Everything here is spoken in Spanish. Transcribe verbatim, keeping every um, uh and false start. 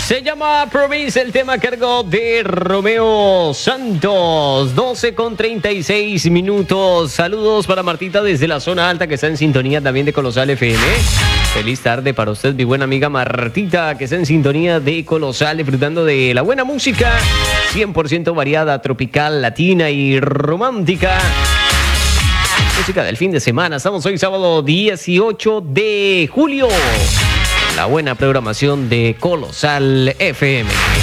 Se llama Promise, el tema a cargo de Romeo Santos. doce con treinta y seis minutos. Saludos para Martita desde la zona alta que está en sintonía también de Colosal F M. Feliz tarde para usted, mi buena amiga Martita, que está en sintonía de Colosal, disfrutando de la buena música, cien por ciento variada, tropical, latina y romántica. Música del fin de semana. Estamos hoy sábado dieciocho de julio. La buena programación de Colosal F M.